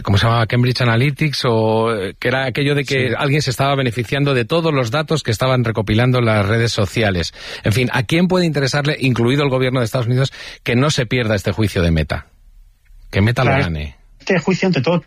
¿cómo se llamaba? Cambridge Analytics, o que era aquello de que alguien se estaba beneficiando de todos los datos que estaban recopilando las redes sociales. En fin, ¿a quién puede interesarle, incluido el gobierno de Estados Unidos, que no se pierda este juicio de Meta? Que Meta lo gane. Este juicio, ante todo,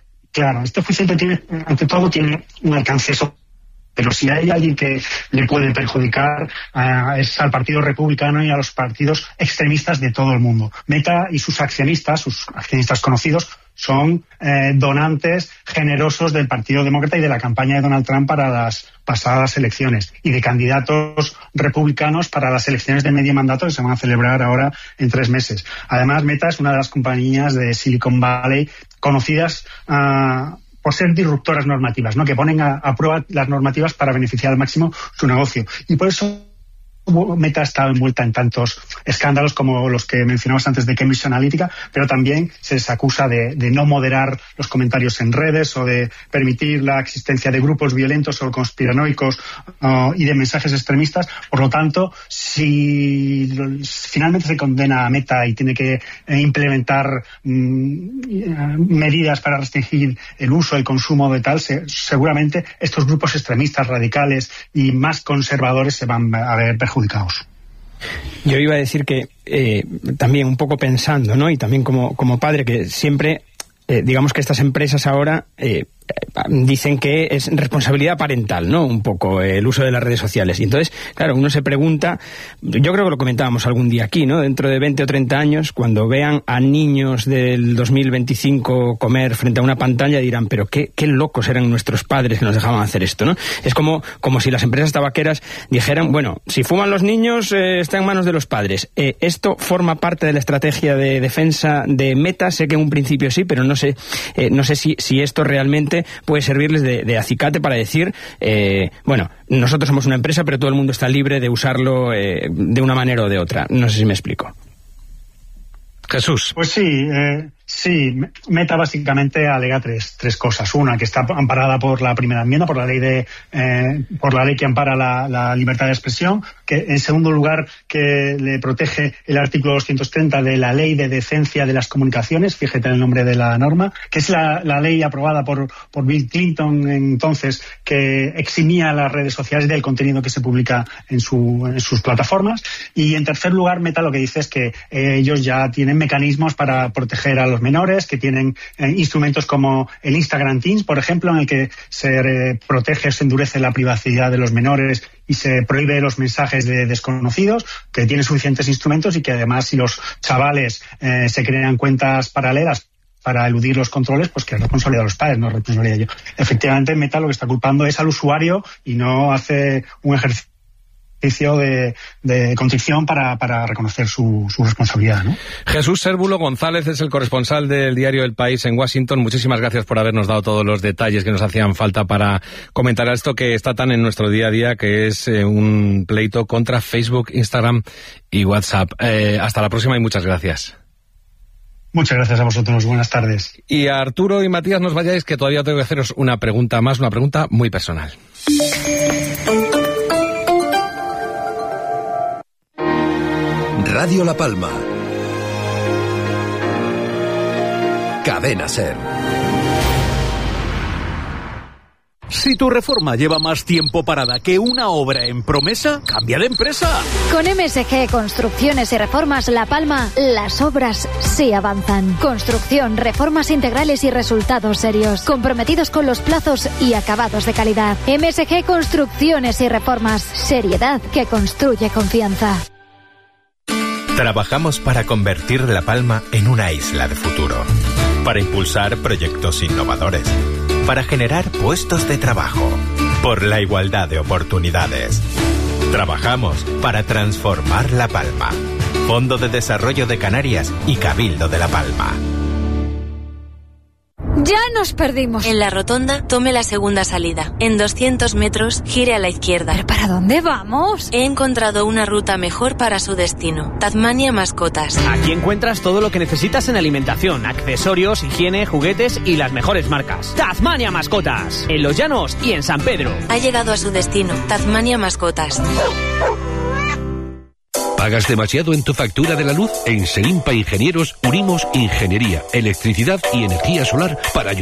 tiene un alcance eso. Pero si hay alguien que le puede perjudicar es al Partido Republicano y a los partidos extremistas de todo el mundo. Meta y sus accionistas conocidos, son donantes generosos del Partido Demócrata y de la campaña de Donald Trump para las pasadas elecciones, y de candidatos republicanos para las elecciones de medio mandato que se van a celebrar ahora en 3 meses. Además, Meta es una de las compañías de Silicon Valley conocidas por ser disruptoras normativas, ¿no? Que ponen a prueba las normativas para beneficiar al máximo su negocio. Y por eso Meta ha estado envuelta en tantos escándalos como los que mencionamos antes de Cambridge Analytica, pero también se les acusa de no moderar los comentarios en redes, o de permitir la existencia de grupos violentos o conspiranoicos y de mensajes extremistas. Por lo tanto, si finalmente se condena a Meta y tiene que implementar medidas para restringir el uso, el consumo de tal, seguramente estos grupos extremistas, radicales y más conservadores se van a ver perjudicados. Yo iba a decir que también un poco pensando, ¿no? Y también como padre, que siempre digamos que estas empresas ahora dicen que es responsabilidad parental, ¿no? Un poco el uso de las redes sociales. Y entonces, claro, uno se pregunta, yo creo que lo comentábamos algún día aquí, ¿no? Dentro de 20 o 30 años, cuando vean a niños del 2025 comer frente a una pantalla, dirán, pero qué locos eran nuestros padres que nos dejaban hacer esto, ¿no? Es como si las empresas tabaqueras dijeran, bueno, si fuman los niños, está en manos de los padres. Esto forma parte de la estrategia de defensa de Meta. Sé que en un principio sí, pero no sé si esto realmente puede servirles de acicate para decir, bueno, nosotros somos una empresa, pero todo el mundo está libre de usarlo de una manera o de otra. No sé si me explico. Jesús. Pues sí, Meta básicamente alega tres cosas. Una, que está amparada por la primera enmienda, por la ley que ampara la libertad de expresión, que en segundo lugar que le protege el artículo 230 de la Ley de Decencia de las Comunicaciones, fíjate el nombre de la norma, que es la ley aprobada por Bill Clinton entonces, que eximía a las redes sociales del contenido que se publica en sus plataformas. Y en tercer lugar, Meta lo que dice es que ellos ya tienen mecanismos para proteger a los menores, que tienen instrumentos como el Instagram Teens, por ejemplo, en el que se protege o se endurece la privacidad de los menores y se prohíbe los mensajes de desconocidos, que tiene suficientes instrumentos, y que además, si los chavales se crean cuentas paralelas para eludir los controles, pues que es responsabilidad de los padres, no es responsabilidad de ellos. Efectivamente, Meta lo que está culpando es al usuario y no hace un ejercicio de contrición para reconocer su responsabilidad, ¿no? Jesús Sérvulo González es el corresponsal del diario El País en Washington. Muchísimas gracias por habernos dado todos los detalles que nos hacían falta para comentar esto que está tan en nuestro día a día, que es un pleito contra Facebook, Instagram y WhatsApp. Hasta la próxima y muchas gracias. Muchas gracias a vosotros, buenas tardes. Y a Arturo y Matías, no os vayáis, que todavía tengo que haceros una pregunta más, una pregunta muy personal. Radio La Palma. Cadena SER. Si tu reforma lleva más tiempo parada que una obra en promesa, cambia de empresa. Con MSG Construcciones y Reformas La Palma, las obras sí avanzan. Construcción, reformas integrales y resultados serios. Comprometidos con los plazos y acabados de calidad. MSG Construcciones y Reformas. Seriedad que construye confianza. Trabajamos para convertir La Palma en una isla de futuro, para impulsar proyectos innovadores, para generar puestos de trabajo, por la igualdad de oportunidades. Trabajamos para transformar La Palma. Fondo de Desarrollo de Canarias y Cabildo de La Palma. Ya nos perdimos. En la rotonda, tome la segunda salida. En 200 metros, gire a la izquierda. ¿Pero para dónde vamos? He encontrado una ruta mejor para su destino. Tasmania Mascotas. Aquí encuentras todo lo que necesitas en alimentación, accesorios, higiene, juguetes y las mejores marcas. Tasmania Mascotas. En Los Llanos y en San Pedro. Ha llegado a su destino. Tasmania Mascotas. ¿Pagas demasiado en tu factura de la luz? En Selimpa Ingenieros unimos ingeniería, electricidad y energía solar para ayudar